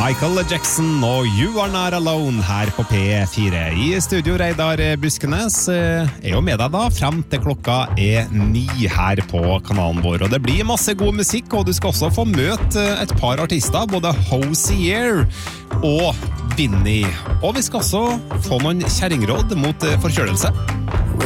Michael Jackson og You Are Not Alone her på P4. I studio Reidar Buskenes jo med deg da frem til klokka 9 her på kanalen vår. Og det blir masse god musikk, og du skal også få møte et par artister, både Hozier og Vinny. Og vi skal også få noen kjerringråd mot forkjølelse.